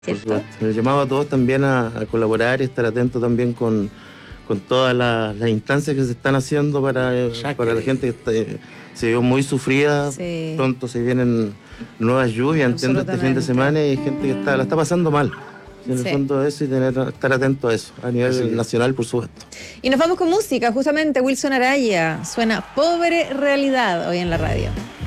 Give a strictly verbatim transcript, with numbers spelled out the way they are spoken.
Por ¿cierto? supuesto. El llamado a todos también a, a colaborar y estar atentos también con, con todas las, las instancias que se están haciendo para, eh, para la gente que está, eh, se vio muy sufrida. Sí. Pronto se vienen nuevas lluvias, entiendo, este fin de semana, y hay gente que está, la está pasando mal. En el Sí. fondo eso, y tener, estar atento a eso, a nivel Así que- nacional, por supuesto. Y nos vamos con música, justamente Wilson Araya suena Pobre Realidad hoy en la radio.